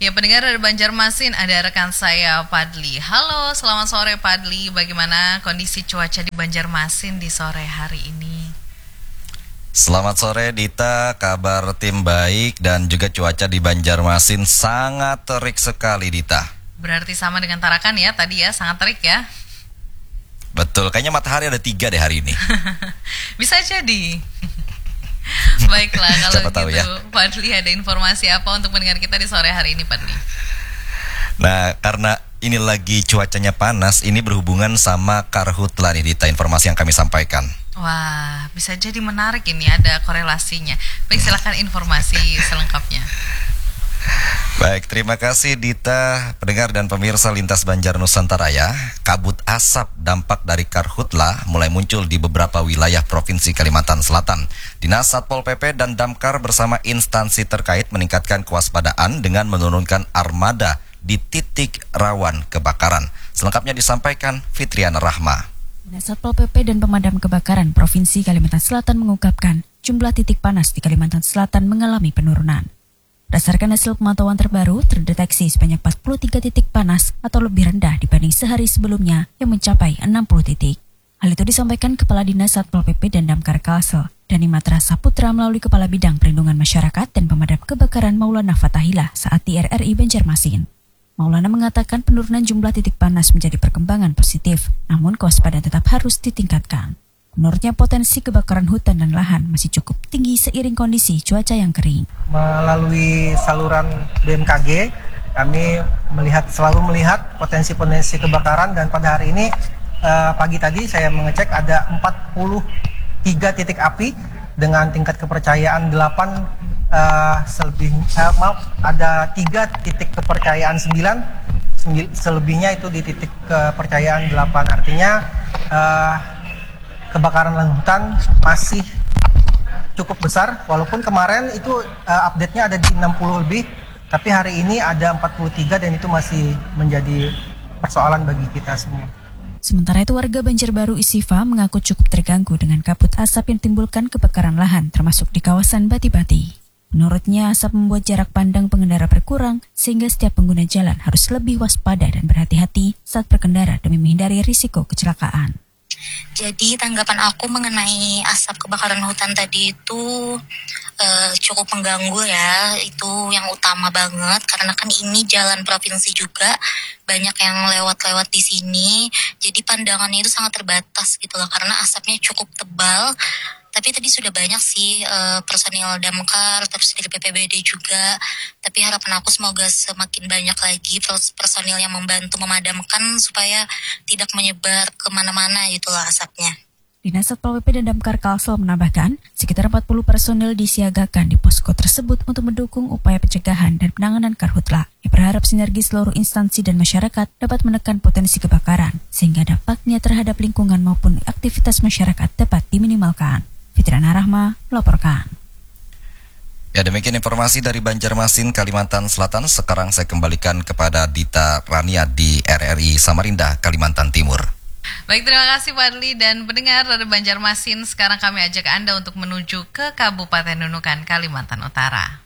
Ya, pendengar dari Banjarmasin, ada rekan saya Padli. Halo, selamat sore Padli. Bagaimana kondisi cuaca di Banjarmasin di sore hari ini? Selamat sore Dita, kabar tim baik dan juga cuaca di Banjarmasin sangat terik sekali Dita. Berarti sama dengan Tarakan ya tadi ya, sangat terik ya? Betul, kayaknya matahari ada 3 deh hari ini. Bisa jadi. Baiklah, kalau Siapa tahu gitu ya. Padli, ada informasi apa untuk pendengar kita di sore hari ini Padli? Nah, karena ini lagi cuacanya panas, ini berhubungan sama karhutla nih Dita, informasi yang kami sampaikan. Wah, bisa jadi menarik ini, ada korelasinya. Baik, silakan informasi selengkapnya. Baik, terima kasih Dita, pendengar dan pemirsa Lintas Banjar Nusantara ya. Kabut asap dampak dari karhutla mulai muncul di beberapa wilayah Provinsi Kalimantan Selatan. Dinas Satpol PP dan Damkar bersama instansi terkait meningkatkan kewaspadaan dengan menurunkan armada di titik rawan kebakaran. Selengkapnya disampaikan Fitriana Rahma. Dinas Satpol PP dan Pemadam Kebakaran Provinsi Kalimantan Selatan mengungkapkan jumlah titik panas di Kalimantan Selatan mengalami penurunan. Berdasarkan hasil pemantauan terbaru, terdeteksi sebanyak 43 titik panas atau lebih rendah dibanding sehari sebelumnya yang mencapai 60 titik. Hal itu disampaikan Kepala Dinas Satpol PP dan Damkar Kalsel, Dani Matra Saputra melalui Kepala Bidang Perlindungan Masyarakat dan Pemadam Kebakaran Maulana Fatahillah saat di RRI Banjarmasin. Maulana mengatakan penurunan jumlah titik panas menjadi perkembangan positif, namun kewaspadaan tetap harus ditingkatkan. Menurutnya potensi kebakaran hutan dan lahan masih cukup tinggi seiring kondisi cuaca yang kering. Melalui saluran BMKG, kami selalu melihat potensi-potensi kebakaran dan pada hari ini pagi tadi saya mengecek ada 43 titik api dengan tingkat kepercayaan 8 ada 3 titik kepercayaan 9, selebihnya itu di titik kepercayaan 8. Artinya kebakaran lahan hutan masih cukup besar, walaupun kemarin itu update-nya ada di 60 lebih, tapi hari ini ada 43 dan itu masih menjadi persoalan bagi kita semua. Sementara itu warga Banjarbaru Isifa mengaku cukup terganggu dengan kabut asap yang timbulkan kebakaran lahan termasuk di kawasan Bati-Bati. Menurutnya asap membuat jarak pandang pengendara berkurang sehingga setiap pengguna jalan harus lebih waspada dan berhati-hati saat berkendara demi menghindari risiko kecelakaan. Jadi tanggapan aku mengenai asap kebakaran hutan tadi itu cukup mengganggu ya, itu yang utama banget karena kan ini jalan provinsi juga, banyak yang lewat-lewat di sini, jadi pandangannya itu sangat terbatas gitu loh karena asapnya cukup tebal. Tapi tadi sudah banyak sih personil damkar, terus dari PPBD juga. Tapi harapan aku semoga semakin banyak lagi personil yang membantu memadamkan supaya tidak menyebar kemana-mana itulah asapnya. Dinas Satpol PP dan Damkar Kalsel menambahkan, sekitar 40 personil disiagakan di posko tersebut untuk mendukung upaya pencegahan dan penanganan karhutla. Yang berharap sinergi seluruh instansi dan masyarakat dapat menekan potensi kebakaran, sehingga dampaknya terhadap lingkungan maupun aktivitas masyarakat dapat diminimalkan. Fitriana Rahma melaporkan. Ya, demikian informasi dari Banjarmasin, Kalimantan Selatan. Sekarang saya kembalikan kepada Dita Rania di RRI Samarinda, Kalimantan Timur. Baik, terima kasih Padli dan pendengar dari Banjarmasin. Sekarang kami ajak Anda untuk menuju ke Kabupaten Nunukan, Kalimantan Utara.